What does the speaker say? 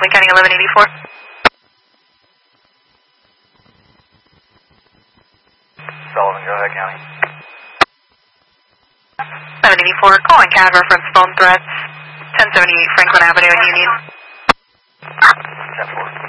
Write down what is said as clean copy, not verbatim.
Franklin County 1184. Sullivan, go ahead, County. 1184, calling CAD reference phone threats, 1078 Franklin Avenue in Union. 10-4.